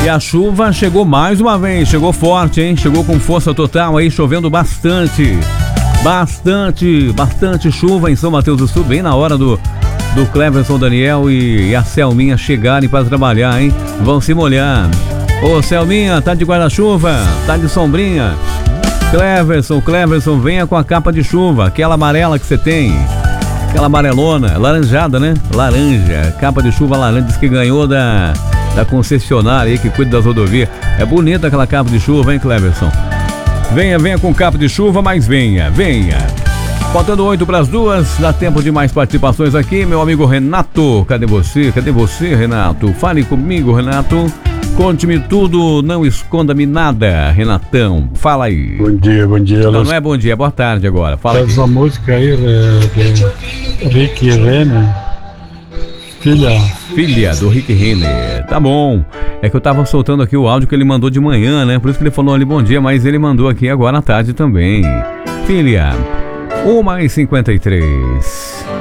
E a chuva chegou mais uma vez, chegou forte, hein? Chegou com força total aí, chovendo bastante. Bastante chuva em São Mateus do Sul, bem na hora do Cleverson Daniel e a Selminha chegarem para trabalhar, hein? Vão se molhar. Ô Selminha, tá de guarda-chuva? Tá de sombrinha? Cleverson, venha com a capa de chuva, aquela amarela que você tem. Aquela amarelona, laranjada, né? Laranja, capa de chuva laranja, diz que ganhou da concessionária aí que cuida das rodovias. É bonita aquela capa de chuva, hein, Cleverson? Venha com capa de chuva, mas venha. Faltando 8 para as 2, dá tempo de mais participações aqui. Meu amigo Renato, cadê você, Renato? Fale comigo, Renato. Conte-me tudo, não esconda-me nada, Renatão. Fala aí. Bom dia. Não é bom dia, é boa tarde agora. Fala aí. Faz uma música aí de Rick Renner. Filha do Rick Renner. Tá bom. É que eu tava soltando aqui o áudio que ele mandou de manhã, né? Por isso que ele falou ali bom dia, mas ele mandou aqui agora à tarde também. Filha, 1h53.